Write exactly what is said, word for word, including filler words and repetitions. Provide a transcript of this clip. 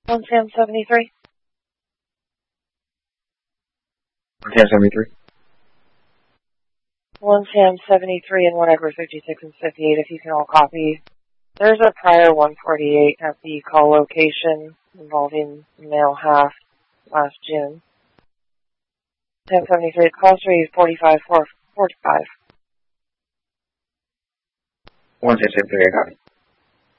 One Sam seventy-three. One Sam seventy-three. One Sam seventy-three and one Edward fifty-six and fifty-eight, if you can all copy. There's a prior one forty-eight at the call location involving male half last June. Sam seventy-three, call three forty-five four forty-five. One Sam seventy-three, I copy.